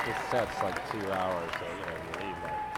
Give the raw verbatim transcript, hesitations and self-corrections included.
This set's like two hours, so you know you leave like